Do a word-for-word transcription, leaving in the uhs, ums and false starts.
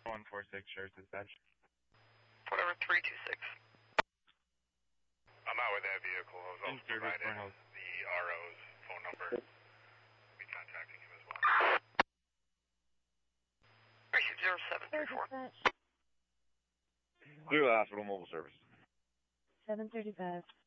one four six, Sheriff's Dispatch. Whatever, three two six. I'm out with that vehicle. I was also provided the R O's phone number. I'll be contacting him as well. Receive zero seven three four. Clear Hospital Mobile Service. seven thirty-five.